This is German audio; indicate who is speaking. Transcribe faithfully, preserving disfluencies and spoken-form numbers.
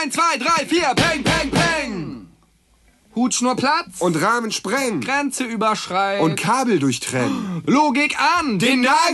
Speaker 1: Eins, zwei, drei, vier, peng, peng, peng. Hutschnur Platz.
Speaker 2: Und Rahmen sprengen.
Speaker 1: Grenze überschreiten.
Speaker 2: Und Kabel durchtrennen.
Speaker 1: Logik an.
Speaker 2: Den Nagel